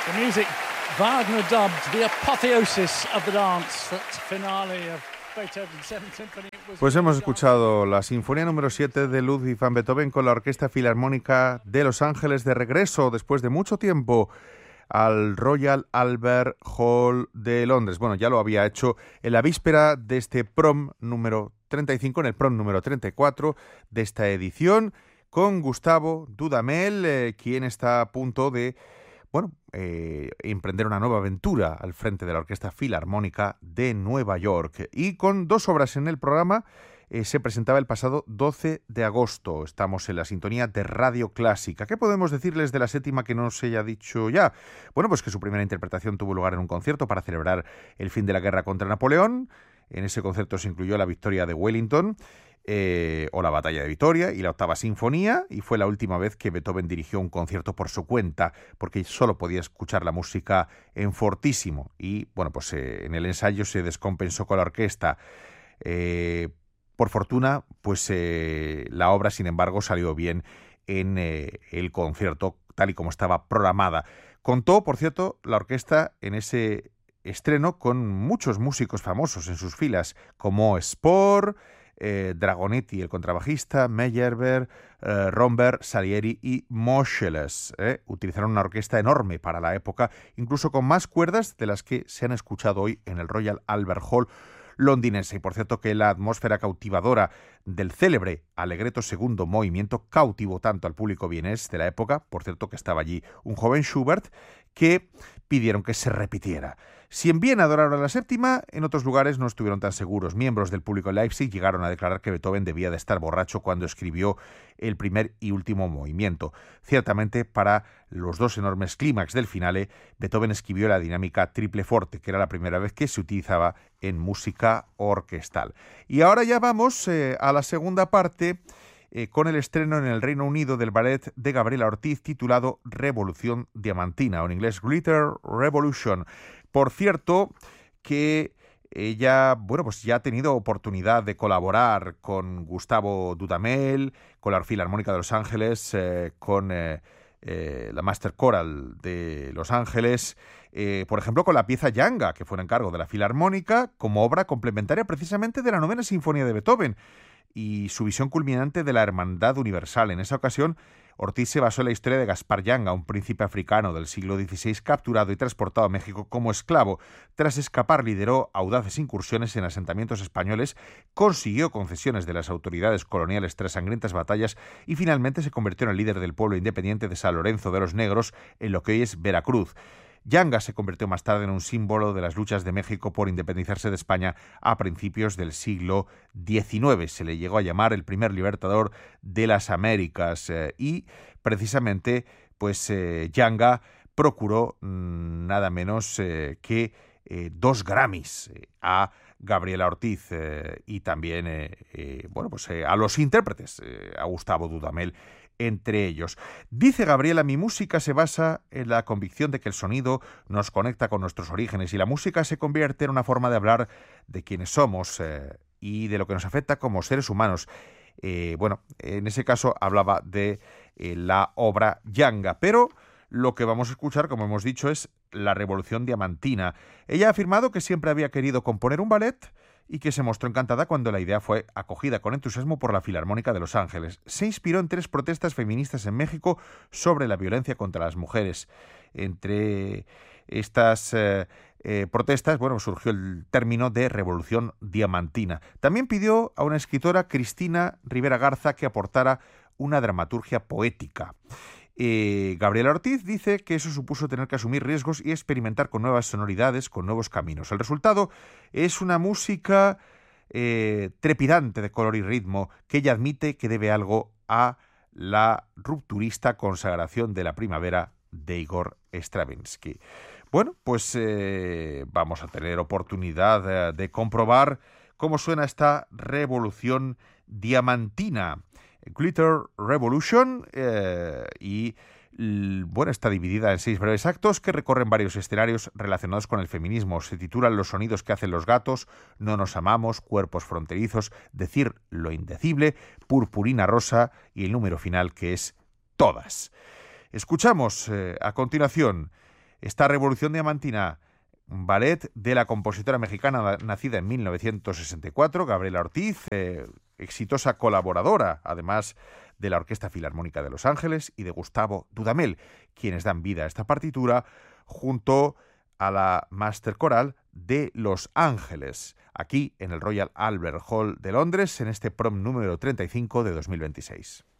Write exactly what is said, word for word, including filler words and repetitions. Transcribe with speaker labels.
Speaker 1: The music Wagner dubbed the apotheosis of the dance, that finale of Beethoven's Seventh Symphony.
Speaker 2: Pues hemos escuchado la Sinfonía número siete de Ludwig van Beethoven con la Orquesta Filarmónica de Los Ángeles de regreso después de mucho tiempo al Royal Albert Hall de Londres. Bueno, ya lo había hecho en la víspera de este prom número treinta y cinco, en el prom número treinta y cuatro de esta edición, con Gustavo Dudamel, eh, quien está a punto de bueno, eh, emprender una nueva aventura al frente de la Orquesta Filarmónica de Nueva York. Y con dos obras en el programa, eh, se presentaba el pasado doce de agosto. Estamos en la sintonía de Radio Clásica. ¿Qué podemos decirles de la séptima que no se haya dicho ya? Bueno, pues que su primera interpretación tuvo lugar en un concierto para celebrar el fin de la guerra contra Napoleón. En ese concierto se incluyó la victoria de Wellington, Eh, o la Batalla de Vitoria y la Octava Sinfonía, y fue la última vez que Beethoven dirigió un concierto por su cuenta, porque solo podía escuchar la música en fortísimo, y bueno, pues eh, en el ensayo se descompensó con la orquesta. Eh, por fortuna, pues eh, la obra, sin embargo, salió bien en eh, el concierto, tal y como estaba programada. Contó, por cierto, la orquesta en ese estreno con muchos músicos famosos en sus filas, como Spohr, Eh, Dragonetti, el contrabajista, Meyerbeer, eh, Romberg, Salieri y Moscheles. Eh. Utilizaron una orquesta enorme para la época, incluso con más cuerdas de las que se han escuchado hoy en el Royal Albert Hall londinense. Y por cierto que la atmósfera cautivadora del célebre Allegretto segundo movimiento cautivó tanto al público vienés de la época, por cierto que estaba allí un joven Schubert, que pidieron que se repitiera. Si en Viena adoraron la séptima, en otros lugares no estuvieron tan seguros. Miembros del público en Leipzig llegaron a declarar que Beethoven debía de estar borracho cuando escribió el primer y último movimiento. Ciertamente, para los dos enormes clímax del finale, Beethoven escribió la dinámica triple forte, que era la primera vez que se utilizaba en música orquestal. Y ahora ya vamos eh, a la segunda parte, Eh, con el estreno en el Reino Unido del ballet de Gabriela Ortiz titulado Revolución Diamantina, o en inglés Glitter Revolution. Por cierto, que ella, bueno, pues ya ha tenido oportunidad de colaborar con Gustavo Dudamel, con la Filarmónica de Los Ángeles, eh, con eh, eh, la Master Choral de Los Ángeles, eh, por ejemplo, con la pieza Yanga, que fue en encargo de la Filarmónica, como obra complementaria precisamente de la Novena Sinfonía de Beethoven, y su visión culminante de la hermandad universal. En esa ocasión, Ortiz se basó en la historia de Gaspar Yanga, un príncipe africano del siglo dieciséis capturado y transportado a México como esclavo. Tras escapar, lideró audaces incursiones en asentamientos españoles, consiguió concesiones de las autoridades coloniales tras sangrientas batallas y finalmente se convirtió en el líder del pueblo independiente de San Lorenzo de los Negros, en lo que hoy es Veracruz. Yanga se convirtió más tarde en un símbolo de las luchas de México por independizarse de España a principios del siglo diecinueve. Se le llegó a llamar el primer libertador de las Américas eh, y precisamente pues eh, Yanga procuró mmm, nada menos eh, que eh, dos Grammys eh, a Gabriela Ortiz eh, y también eh, eh, bueno pues eh, a los intérpretes, eh, a Gustavo Dudamel entre ellos. Dice Gabriela: mi música se basa en la convicción de que el sonido nos conecta con nuestros orígenes y la música se convierte en una forma de hablar de quienes somos eh, y de lo que nos afecta como seres humanos. Eh, bueno, en ese caso hablaba de eh, la obra Yanga, pero lo que vamos a escuchar, como hemos dicho, es la Revolución Diamantina. Ella ha afirmado que siempre había querido componer un ballet y que se mostró encantada cuando la idea fue acogida con entusiasmo por la Filarmónica de Los Ángeles. Se inspiró en tres protestas feministas en México sobre la violencia contra las mujeres. Entre estas eh, eh, protestas, bueno, surgió el término de Revolución Diamantina. También pidió a una escritora, Cristina Rivera Garza, que aportara una dramaturgia poética. Eh, Gabriela Ortiz dice que eso supuso tener que asumir riesgos y experimentar con nuevas sonoridades, con nuevos caminos. El resultado es una música eh, trepidante de color y ritmo que ella admite que debe algo a la rupturista consagración de la primavera de Igor Stravinsky. Bueno, pues eh, vamos a tener oportunidad de, de comprobar cómo suena esta Revolución Diamantina. Glitter Revolution eh, y bueno, está dividida en seis breves actos que recorren varios escenarios relacionados con el feminismo. Se titulan Los sonidos que hacen los gatos, No nos amamos, Cuerpos fronterizos, Decir lo indecible, Purpurina rosa y el número final, que es Todas. Escuchamos eh, a continuación esta Revolución Diamantina, un ballet de la compositora mexicana nacida en mil novecientos sesenta y cuatro, Gabriela Ortiz, eh, exitosa colaboradora, además de la Orquesta Filarmónica de Los Ángeles y de Gustavo Dudamel, quienes dan vida a esta partitura junto a la Máster Coral de Los Ángeles, aquí en el Royal Albert Hall de Londres, en este prom número treinta y cinco de dos mil veintiséis.